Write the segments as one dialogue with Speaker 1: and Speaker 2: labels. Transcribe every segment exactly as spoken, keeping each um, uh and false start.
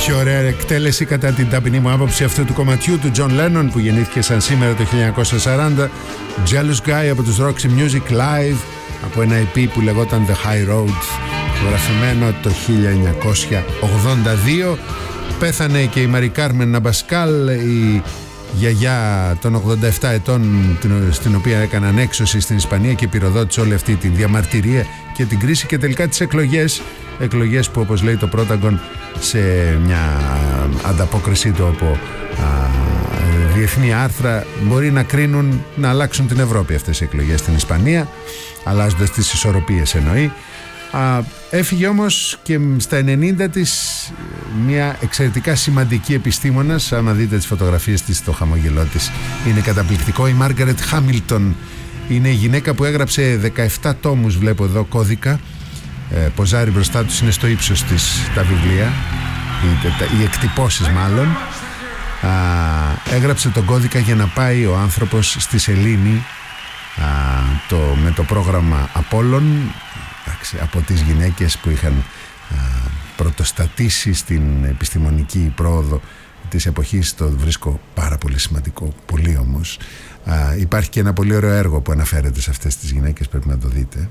Speaker 1: Πιο ωραία εκτέλεση κατά την ταπεινή μου άποψη αυτού του κομματιού του John Lennon, που γεννήθηκε σαν σήμερα το χίλια εννιακόσια σαράντα. Jealous Guy από τους Roxy Music Live, από ένα ι πι που λεγόταν The High Road, γραφημένο το χίλια εννιακόσια ογδόντα δύο. Πέθανε και η Μαρί Κάρμεν Ναμπασκάλ, η γιαγιά των ογδόντα επτά ετών, στην οποία έκαναν έξωση στην Ισπανία και πυροδότησε όλη αυτή τη διαμαρτυρία και την κρίση και τελικά τις εκλογές. Εκλογές που, όπως λέει το Πρόταγκον σε μια ανταπόκρισή του από α, διεθνή άρθρα, μπορεί να κρίνουν να αλλάξουν την Ευρώπη αυτές οι εκλογές στην Ισπανία, αλλάζοντας τις ισορροπίες εννοεί. Α, έφυγε όμως και στα ενενήντα της μια εξαιρετικά σημαντική επιστήμονας. Άμα δείτε τις φωτογραφίες της, το χαμόγελό της είναι καταπληκτικό. Η Μάργαρετ Χάμιλτον είναι η γυναίκα που έγραψε δεκαεπτά τόμους, βλέπω εδώ, κώδικα. Ε, ποζάρει μπροστά τους, είναι στο ύψος της τα βιβλία, οι, οι εκτυπώσεις μάλλον. Α, έγραψε τον κώδικα για να πάει ο άνθρωπος στη σελήνη, α, το, με το πρόγραμμα Απόλλων, από τις γυναίκες που είχαν α, πρωτοστατήσει στην επιστημονική πρόοδο της εποχής. Το βρίσκω πάρα πολύ σημαντικό, πολύ όμως. Α, υπάρχει και ένα πολύ ωραίο έργο που αναφέρεται σε αυτές τις γυναίκες, πρέπει να το δείτε.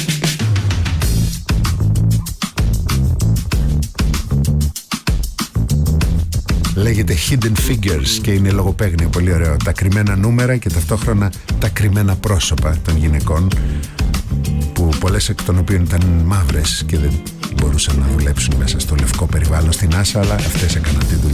Speaker 1: Λέγεται Hidden Figures και είναι λογοπαίγνιο, πολύ ωραίο. Τα κρυμμένα νούμερα και ταυτόχρονα τα κρυμμένα πρόσωπα των γυναικών, που πολλές εκ των οποίων ήταν μαύρες και δεν μπορούσαν να δουλέψουν μέσα στο λευκό περιβάλλον στην NASA, αλλά αυτές έκαναν τη δουλειά.